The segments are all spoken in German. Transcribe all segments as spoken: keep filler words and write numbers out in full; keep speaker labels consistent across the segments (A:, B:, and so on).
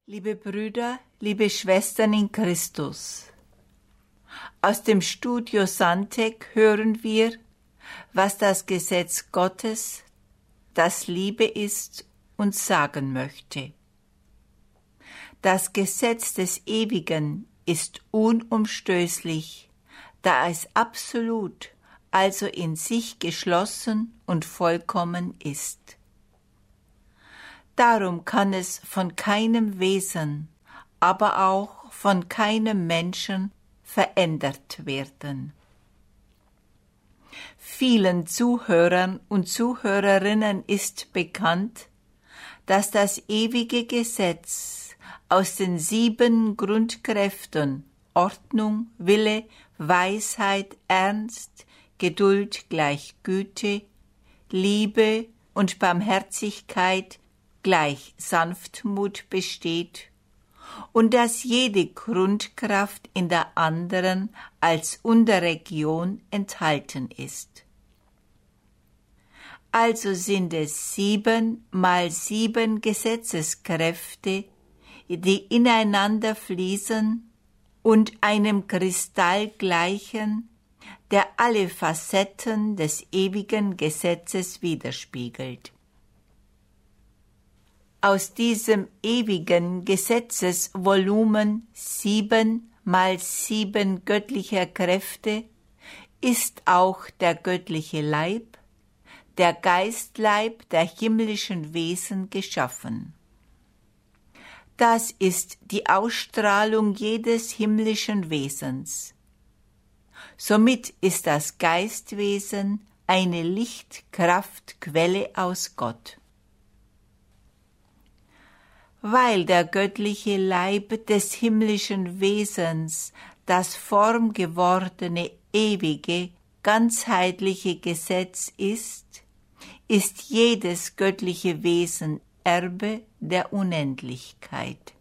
A: Liebe Brüder, liebe Schwestern in Christus, aus dem Studio Santec hören wir, was das Gesetz Gottes, das Liebe ist, uns sagen möchte. Das Gesetz des Ewigen ist unumstößlich, da es absolut, also in sich geschlossen und vollkommen ist. Darum kann es von keinem Wesen, aber auch von keinem Menschen verändert werden. Vielen Zuhörern und Zuhörerinnen ist bekannt, dass das ewige Gesetz aus den sieben Grundkräften Ordnung, Wille, Weisheit, Ernst, Geduld gleich Güte, Liebe und Barmherzigkeit gleich Sanftmut besteht und dass jede Grundkraft in der anderen als Unterregion enthalten ist. Also sind es sieben mal sieben Gesetzeskräfte, die ineinander fließen und einem Kristall gleichen, der alle Facetten des ewigen Gesetzes widerspiegelt. Aus diesem ewigen Gesetzesvolumen sieben mal sieben göttlicher Kräfte ist auch der göttliche Leib, der Geistleib der himmlischen Wesen geschaffen. Das ist die Ausstrahlung jedes himmlischen Wesens. Somit ist das Geistwesen eine Lichtkraftquelle aus Gott. Weil der göttliche Leib des himmlischen Wesens das formgewordene, ewige, ganzheitliche Gesetz ist, ist jedes göttliche Wesen Erbe der Unendlichkeit.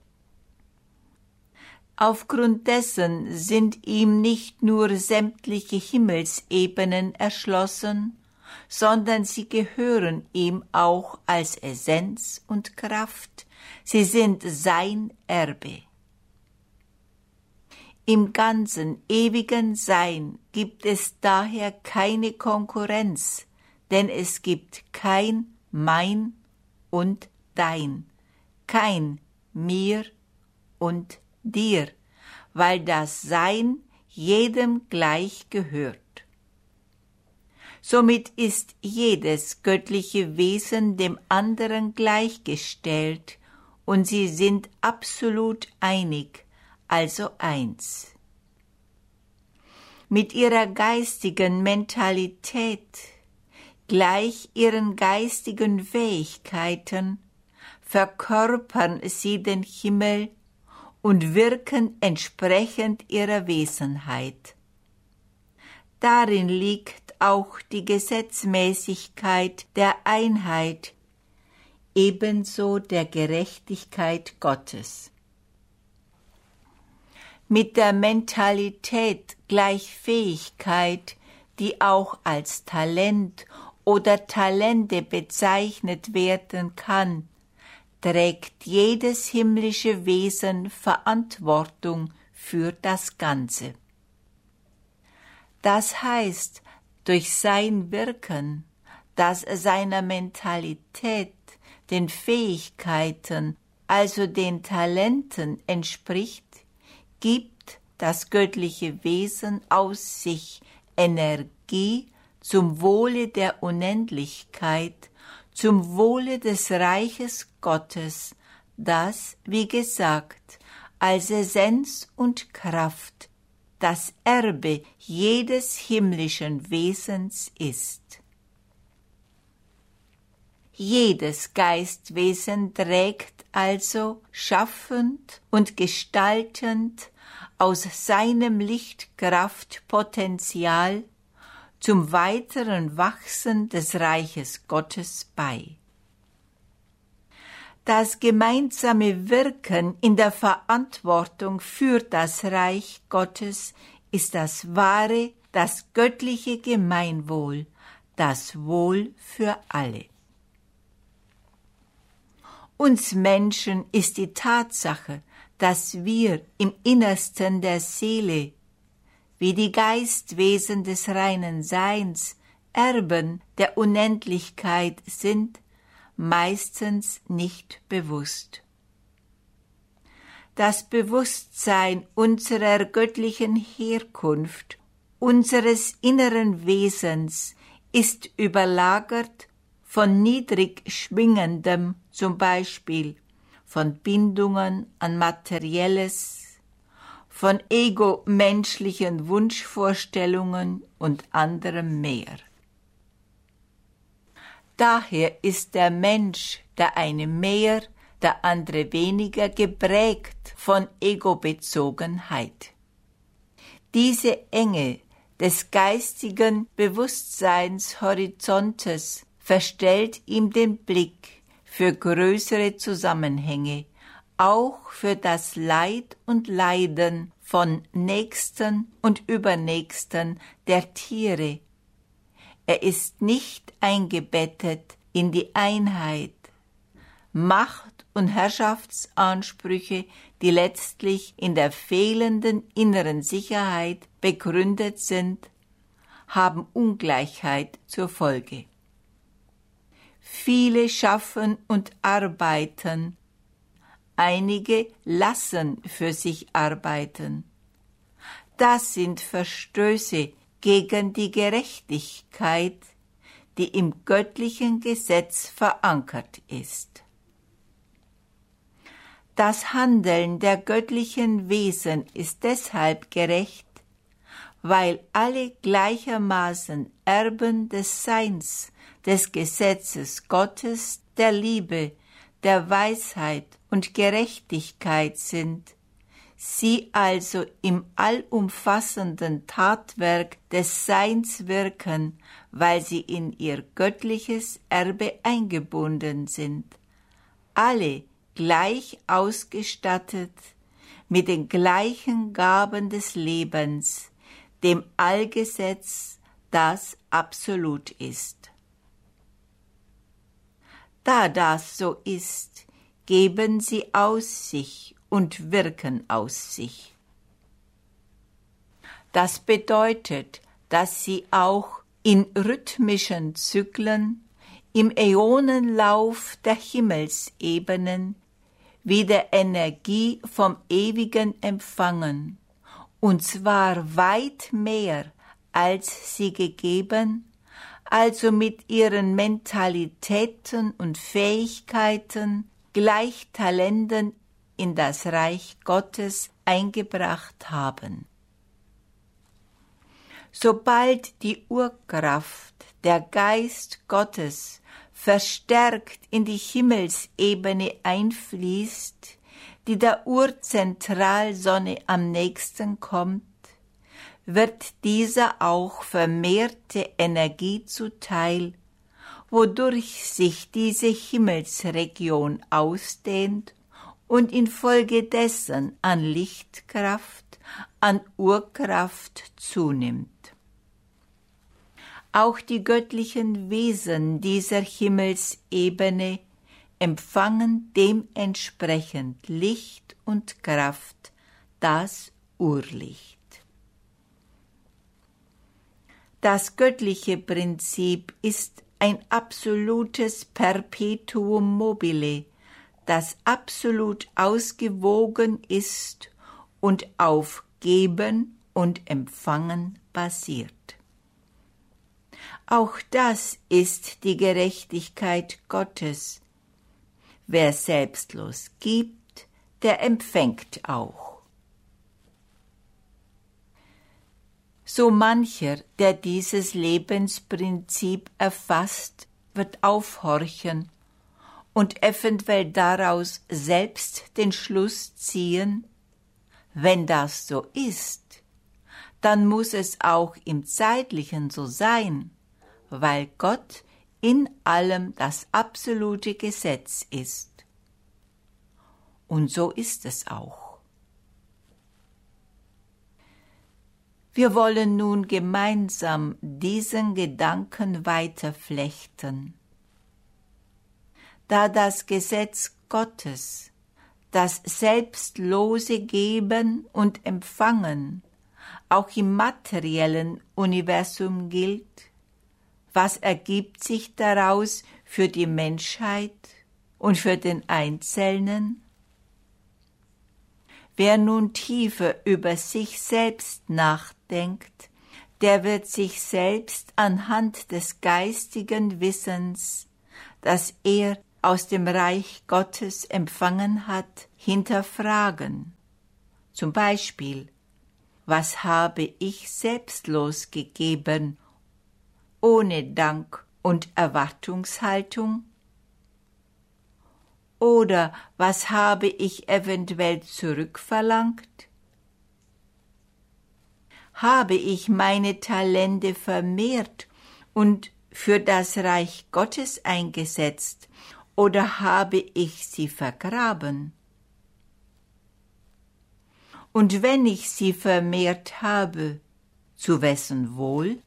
A: Aufgrund dessen sind ihm nicht nur sämtliche Himmelsebenen erschlossen, sondern sie gehören ihm auch als Essenz und Kraft. Sie sind sein Erbe. Im ganzen ewigen Sein gibt es daher keine Konkurrenz, denn es gibt kein Mein und Dein, kein Mir und Dir, weil das Sein jedem gleich gehört. Somit ist jedes göttliche Wesen dem anderen gleichgestellt und sie sind absolut einig, also eins. Mit ihrer geistigen Mentalität, gleich ihren geistigen Fähigkeiten, verkörpern sie den Himmel und wirken entsprechend ihrer Wesenheit. Darin liegt auch die Gesetzmäßigkeit der Einheit, ebenso der Gerechtigkeit Gottes. Mit der Mentalität gleich Fähigkeit, die auch als Talent oder Talente bezeichnet werden kann, trägt jedes himmlische Wesen Verantwortung für das Ganze. Das heißt, durch sein Wirken, das seiner Mentalität, den Fähigkeiten, also den Talenten entspricht, gibt das göttliche Wesen aus sich Energie zum Wohle der Unendlichkeit, zum Wohle des Reiches Gottes, das, wie gesagt, als Essenz und Kraft das Erbe jedes himmlischen Wesens ist. Jedes Geistwesen trägt also schaffend und gestaltend aus seinem Lichtkraftpotenzial zum weiteren Wachsen des Reiches Gottes bei. Das gemeinsame Wirken in der Verantwortung für das Reich Gottes ist das wahre, das göttliche Gemeinwohl, das Wohl für alle. Uns Menschen ist die Tatsache, dass wir im Innersten der Seele, wie die Geistwesen des reinen Seins, Erben der Unendlichkeit sind, meistens nicht bewusst. Das Bewusstsein unserer göttlichen Herkunft, unseres inneren Wesens, ist überlagert von niedrig schwingendem, zum Beispiel von Bindungen an Materielles, von ego-menschlichen Wunschvorstellungen und anderem mehr. Daher ist der Mensch, der eine mehr, der andere weniger, geprägt von Ego-Bezogenheit. Diese Enge des geistigen Bewusstseinshorizontes verstellt ihm den Blick für größere Zusammenhänge, auch für das Leid und Leiden von Nächsten und Übernächsten der Tiere. Er ist nicht eingebettet in die Einheit. Macht- und Herrschaftsansprüche, die letztlich in der fehlenden inneren Sicherheit begründet sind, haben Ungleichheit zur Folge. Viele schaffen und arbeiten, einige lassen für sich arbeiten. Das sind Verstöße gegen die Gerechtigkeit, die im göttlichen Gesetz verankert ist. Das Handeln der göttlichen Wesen ist deshalb gerecht, weil alle gleichermaßen Erben des Seins, des Gesetzes Gottes, der Liebe, der Weisheit und Gerechtigkeit sind, sie also im allumfassenden Tatwerk des Seins wirken, weil sie in ihr göttliches Erbe eingebunden sind. Alle gleich ausgestattet mit den gleichen Gaben des Lebens, dem Allgesetz, das absolut ist. Da das so ist, geben sie aus sich und wirken aus sich. Das bedeutet, dass sie auch in rhythmischen Zyklen, im Äonenlauf der Himmelsebenen, wieder Energie vom Ewigen empfangen, und zwar weit mehr, als sie gegeben, also mit ihren Mentalitäten und Fähigkeiten gleich Talenten in das Reich Gottes eingebracht haben. Sobald die Urkraft, der Geist Gottes, verstärkt in die Himmelsebene einfließt, die der Urzentralsonne am nächsten kommt, wird dieser auch vermehrte Energie zuteil, wodurch sich diese Himmelsregion ausdehnt und infolgedessen an Lichtkraft, an Urkraft zunimmt. Auch die göttlichen Wesen dieser Himmelsebene empfangen dementsprechend Licht und Kraft, das Urlicht. Das göttliche Prinzip ist ein absolutes Perpetuum mobile, das absolut ausgewogen ist und auf Geben und Empfangen basiert. Auch das ist die Gerechtigkeit Gottes. Wer selbstlos gibt, der empfängt auch. So mancher, der dieses Lebensprinzip erfasst, wird aufhorchen und eventuell daraus selbst den Schluss ziehen, wenn das so ist, dann muss es auch im Zeitlichen so sein, weil Gott in allem das absolute Gesetz ist. Und so ist es auch. Wir wollen nun gemeinsam diesen Gedanken weiterflechten. Da das Gesetz Gottes, das selbstlose Geben und Empfangen, auch im materiellen Universum gilt? Was ergibt sich daraus für die Menschheit und für den Einzelnen? Wer nun tiefer über sich selbst nachdenkt, der wird sich selbst anhand des geistigen Wissens, das er aus dem Reich Gottes empfangen hat, hinterfragen. Zum Beispiel: Was habe ich selbstlos gegeben, ohne Dank und Erwartungshaltung? Oder was habe ich eventuell zurückverlangt? Habe ich meine Talente vermehrt und für das Reich Gottes eingesetzt, oder habe ich sie vergraben? Und wenn ich sie vermehrt habe, zu wessen Wohl?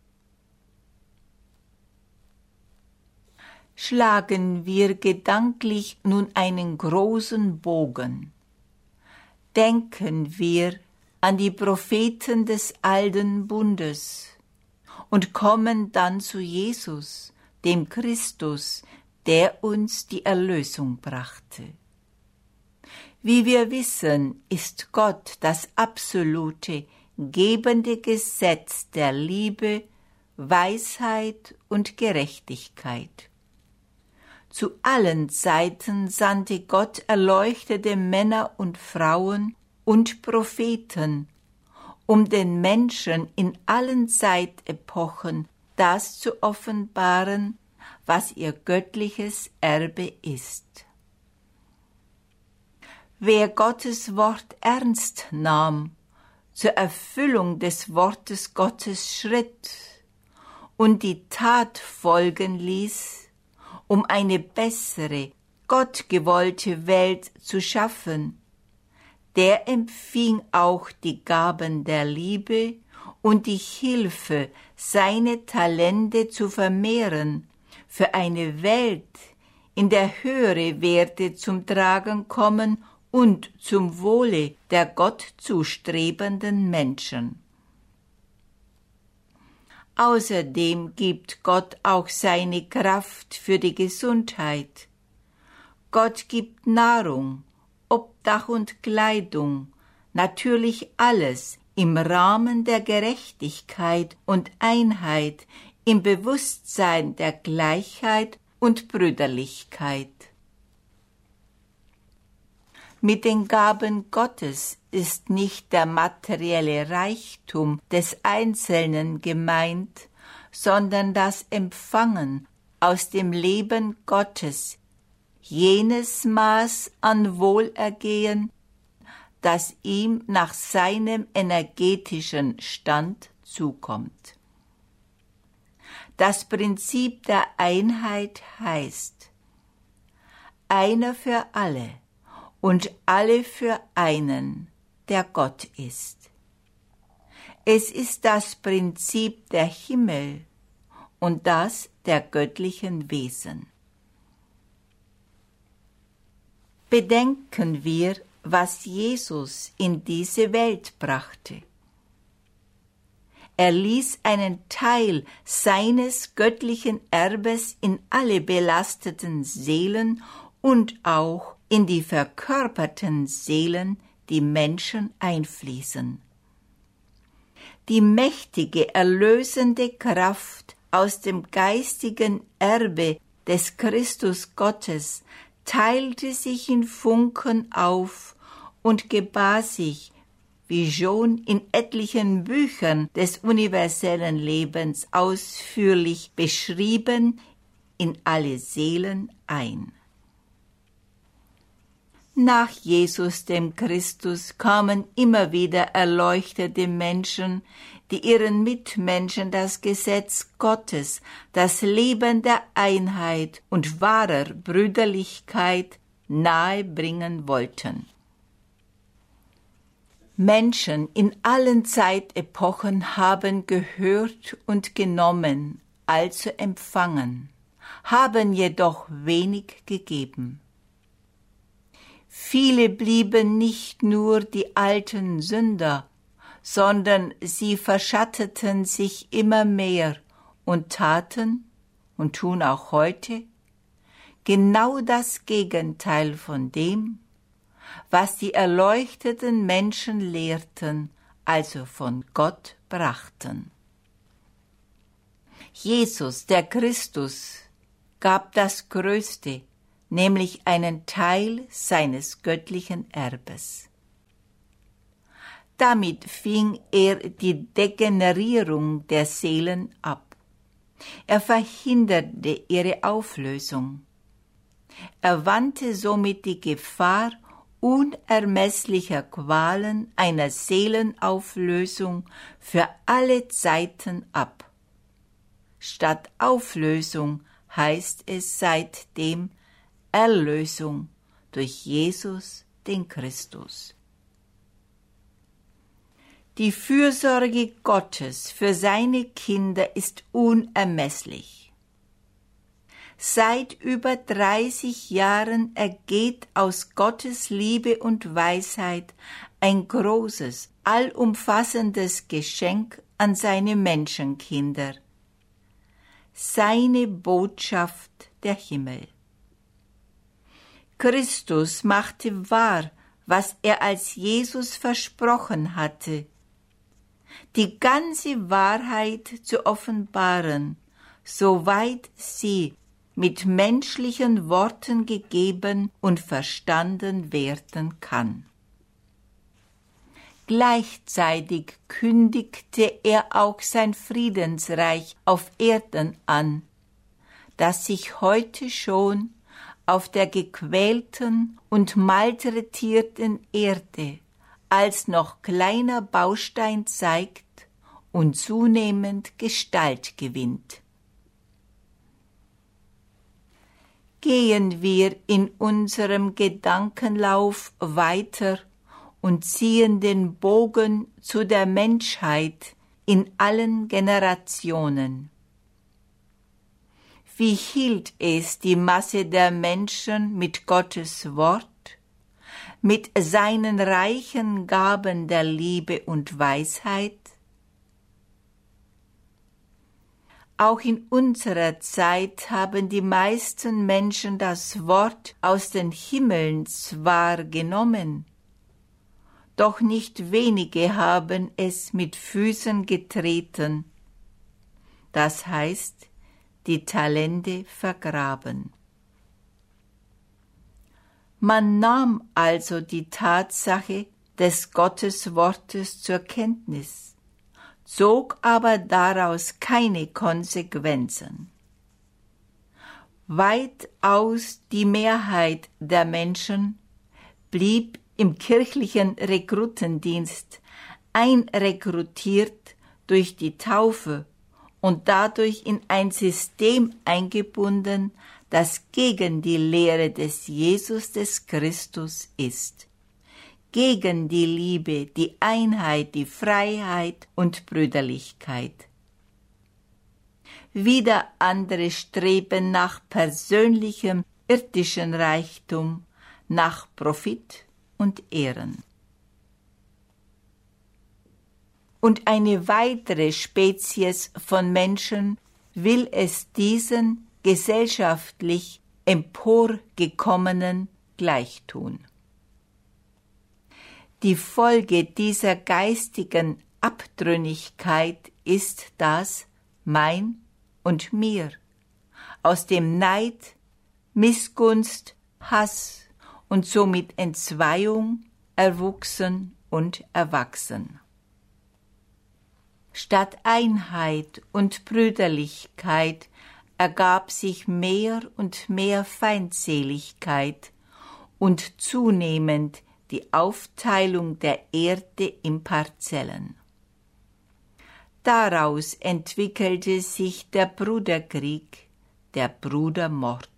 A: Schlagen wir gedanklich nun einen großen Bogen. Denken wir an die Propheten des Alten Bundes und kommen dann zu Jesus, dem Christus, der uns die Erlösung brachte. Wie wir wissen, ist Gott das absolute, gebende Gesetz der Liebe, Weisheit und Gerechtigkeit. Zu allen Zeiten sandte Gott erleuchtete Männer und Frauen und Propheten, um den Menschen in allen Zeitepochen das zu offenbaren, was ihr göttliches Erbe ist. Wer Gottes Wort ernst nahm, zur Erfüllung des Wortes Gottes schritt und die Tat folgen ließ, um eine bessere, gottgewollte Welt zu schaffen, der empfing auch die Gaben der Liebe und die Hilfe, seine Talente zu vermehren, für eine Welt, in der höhere Werte zum Tragen kommen und zum Wohle der Gott zustrebenden Menschen. Außerdem gibt Gott auch seine Kraft für die Gesundheit. Gott gibt Nahrung, Obdach und Kleidung, natürlich alles im Rahmen der Gerechtigkeit und Einheit, im Bewusstsein der Gleichheit und Brüderlichkeit. Mit den Gaben Gottes ist nicht der materielle Reichtum des Einzelnen gemeint, sondern das Empfangen aus dem Leben Gottes, jenes Maß an Wohlergehen, das ihm nach seinem energetischen Stand zukommt. Das Prinzip der Einheit heißt: einer für alle und alle für einen, der Gott ist. Es ist das Prinzip der Himmel und das der göttlichen Wesen. Bedenken wir, was Jesus in diese Welt brachte. Er ließ einen Teil seines göttlichen Erbes in alle belasteten Seelen und auch in die verkörperten Seelen, die Menschen einfließen. Die mächtige, erlösende Kraft aus dem geistigen Erbe des Christus Gottes teilte sich in Funken auf und gebar sich, wie schon in etlichen Büchern des universellen Lebens ausführlich beschrieben, in alle Seelen ein. Nach Jesus dem Christus kamen immer wieder erleuchtete Menschen, die ihren Mitmenschen das Gesetz Gottes, das Leben der Einheit und wahrer Brüderlichkeit nahebringen wollten. Menschen in allen Zeitepochen haben gehört und genommen, also empfangen, haben jedoch wenig gegeben. Viele blieben nicht nur die alten Sünder, sondern sie verschatteten sich immer mehr und taten und tun auch heute genau das Gegenteil von dem, was die erleuchteten Menschen lehrten, also von Gott brachten. Jesus, der Christus, gab das Größte, nämlich einen Teil seines göttlichen Erbes. Damit fing er die Degenerierung der Seelen ab. Er verhinderte ihre Auflösung. Er wandte somit die Gefahr unermesslicher Qualen einer Seelenauflösung für alle Zeiten ab. Statt Auflösung heißt es seitdem Erlösung durch Jesus, den Christus. Die Fürsorge Gottes für seine Kinder ist unermesslich. Seit über dreißig Jahren ergeht aus Gottes Liebe und Weisheit ein großes, allumfassendes Geschenk an seine Menschenkinder. Seine Botschaft der Himmel. Christus machte wahr, was er als Jesus versprochen hatte, die ganze Wahrheit zu offenbaren, soweit sie mit menschlichen Worten gegeben und verstanden werden kann. Gleichzeitig kündigte er auch sein Friedensreich auf Erden an, das sich heute schon auf der gequälten und malträtierten Erde als noch kleiner Baustein zeigt und zunehmend Gestalt gewinnt. Gehen wir in unserem Gedankenlauf weiter und ziehen den Bogen zu der Menschheit in allen Generationen. Wie hielt es die Masse der Menschen mit Gottes Wort, mit seinen reichen Gaben der Liebe und Weisheit? Auch in unserer Zeit haben die meisten Menschen das Wort aus den Himmeln zwar genommen, doch nicht wenige haben es mit Füßen getreten, das heißt, die Talente vergraben. Man nahm also die Tatsache des Gotteswortes zur Kenntnis, zog aber daraus keine Konsequenzen. Weitaus die Mehrheit der Menschen blieb im kirchlichen Rekrutendienst einrekrutiert durch die Taufe und dadurch in ein System eingebunden, das gegen die Lehre des Jesus des Christus ist, gegen die Liebe, die Einheit, die Freiheit und Brüderlichkeit. Wieder andere streben nach persönlichem irdischen Reichtum, nach Profit und Ehren. Und eine weitere Spezies von Menschen will es diesen gesellschaftlich emporgekommenen gleichtun. Die Folge dieser geistigen Abtrünnigkeit ist das Mein und Mir, aus dem Neid, Missgunst, Hass und somit Entzweiung erwuchsen und erwachsen. Statt Einheit und Brüderlichkeit ergab sich mehr und mehr Feindseligkeit und zunehmend die Aufteilung der Erde in Parzellen. Daraus entwickelte sich der Bruderkrieg, der Brudermord.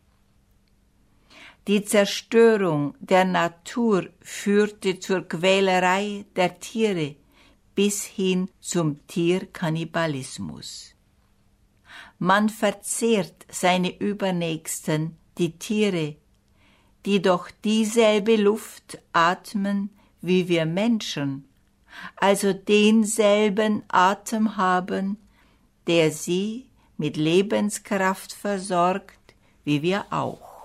A: Die Zerstörung der Natur führte zur Quälerei der Tiere bis hin zum Tierkannibalismus. Man verzehrt seine Übernächsten, die Tiere, die doch dieselbe Luft atmen wie wir Menschen, also denselben Atem haben, der sie mit Lebenskraft versorgt, wie wir auch.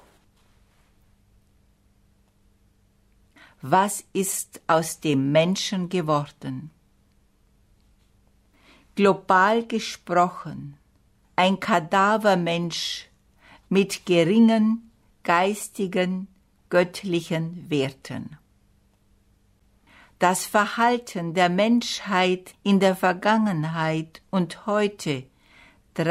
A: Was ist aus dem Menschen geworden? Global gesprochen, ein Kadavermensch mit geringen geistigen, göttlichen Werten. Das Verhalten der Menschheit in der Vergangenheit und heute